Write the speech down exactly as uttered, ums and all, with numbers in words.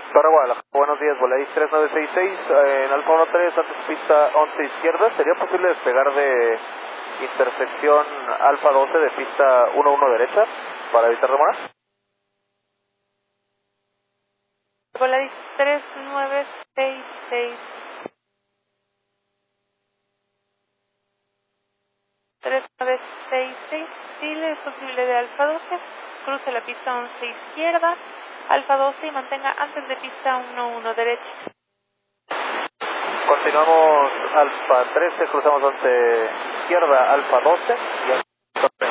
Para Guadalajara, buenos días, Volaris tres nueve seis seis, eh, en Alfa uno tres, antes pista once izquierda. ¿Sería posible despegar de intersección Alfa doce de pista uno uno derecha para evitar demoras? Volaris tres nueve seis seis. tres nueve seis seis, Chile, es posible de Alfa doce, cruce la pista once izquierda, Alfa doce y mantenga antes de pista uno uno derecha. Continuamos Alfa trece, cruzamos once izquierda, Alfa doce y Alfa